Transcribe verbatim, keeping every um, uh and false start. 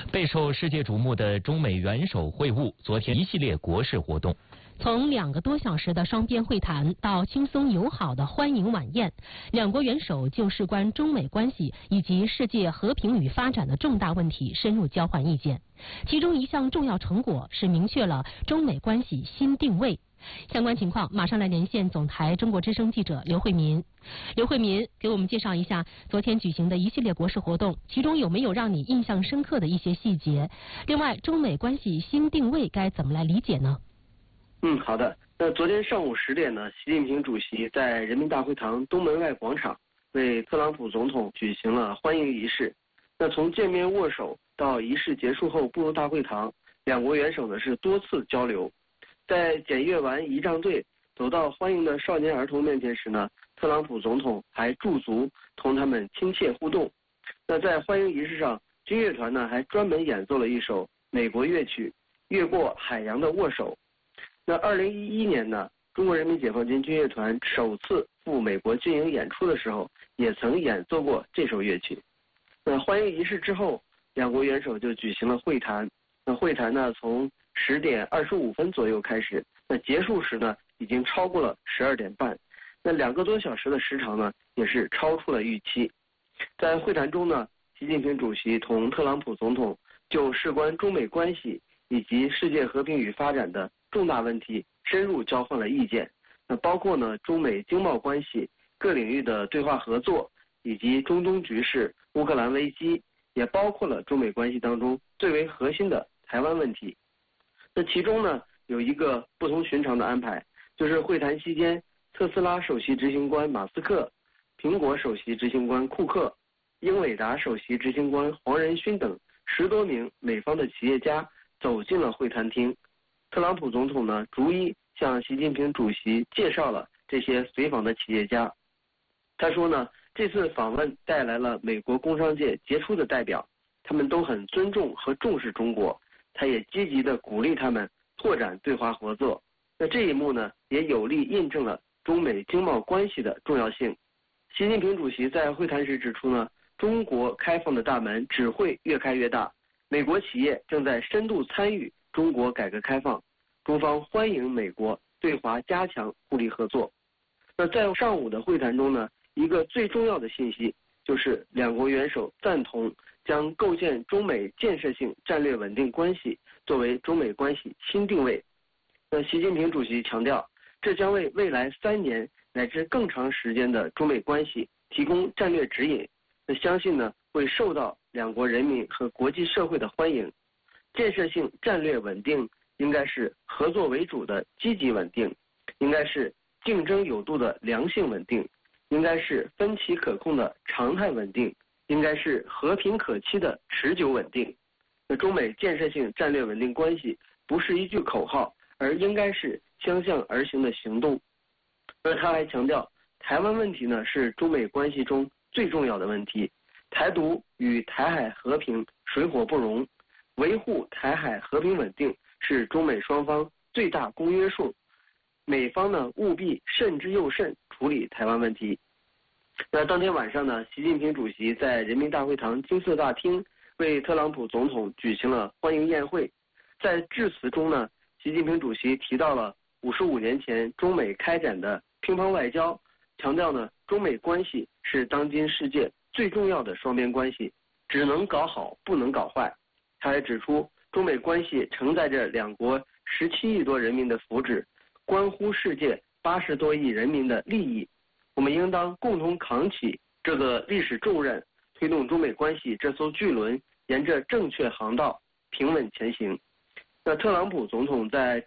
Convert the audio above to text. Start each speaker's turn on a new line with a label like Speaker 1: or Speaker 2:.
Speaker 1: 备受世界瞩目的中美元首会晤，昨天一系列国事活动。
Speaker 2: 从两个多小时的双边会谈到轻松友好的欢迎晚宴，两国元首就事关中美关系以及世界和平与发展的重大问题深入交换意见。其中一项重要成果是明确了中美关系新定位。相关情况，马上来连线总台中国之声记者刘慧民。刘慧民，给我们介绍一下昨天举行的一系列国事活动，其中有没有让你印象深刻的一些细节？另外，中美关系新定位该怎么来理解呢？
Speaker 3: 嗯，好的。那昨天上午十点呢，习近平主席在人民大会堂东门外广场为特朗普总统举行了欢迎仪式。那从见面握手到仪式结束后步入大会堂，两国元首呢是多次交流。在检阅完仪仗队走到欢迎的少年儿童面前时呢，特朗普总统还驻足同他们亲切互动。那在欢迎仪式上，军乐团呢还专门演奏了一首美国乐曲《越过海洋的握手》。那二零一一年呢，中国人民解放军军乐团首次赴美国军营演出的时候，也曾演奏过这首乐曲。那欢迎仪式之后，两国元首就举行了会谈。那会谈呢，从十点二十五分左右开始，那结束时呢，已经超过了十二点半。那两个多小时的时长呢，也是超出了预期。在会谈中呢，习近平主席同特朗普总统就事关中美关系以及世界和平与发展的重大问题深入交换了意见。那包括呢中美经贸关系、各领域的对话合作，以及中东局势、乌克兰危机，也包括了中美关系当中最为核心的台湾问题。那其中呢有一个不同寻常的安排，就是会谈期间，特斯拉首席执行官马斯克、苹果首席执行官库克、英伟达首席执行官黄仁勋等十多名美方的企业家走进了会谈厅。特朗普总统呢逐一向习近平主席介绍了这些随访的企业家。他说呢，这次访问带来了美国工商界杰出的代表，他们都很尊重和重视中国，他也积极地鼓励他们拓展对华合作。那这一幕呢，也有力印证了中美经贸关系的重要性。习近平主席在会谈时指出呢，中国开放的大门只会越开越大，美国企业正在深度参与中国改革开放，中方欢迎美国对华加强互利合作。那在上午的会谈中呢，一个最重要的信息就是两国元首赞同将构建中美建设性战略稳定关系作为中美关系新定位。那习近平主席强调，这将为未来三年乃至更长时间的中美关系提供战略指引。那相信呢，会受到两国人民和国际社会的欢迎。建设性战略稳定应该是合作为主的积极稳定，应该是竞争有度的良性稳定，应该是分歧可控的常态稳定，应该是和平可期的持久稳定。那中美建设性战略稳定关系不是一句口号，而应该是相向而行的行动。而他还强调，台湾问题呢是中美关系中最重要的问题，台独与台海和平水火不容，维护台海和平稳定是中美双方最大公约数，美方呢务必慎之又慎处理台湾问题。那当天晚上呢，习近平主席在人民大会堂金色大厅为特朗普总统举行了欢迎宴会。在致辞中呢，习近平主席提到了五十五年前中美开展的乒乓外交，强调呢中美关系是当今世界最重要的双边关系，只能搞好不能搞坏。他还指出，中美关系承载着两国十七亿多人民的福祉，关乎世界八十多亿人民的利益。我们应当共同扛起这个历史重任，推动中美关系这艘巨轮沿着正确航道平稳前行。那特朗普总统在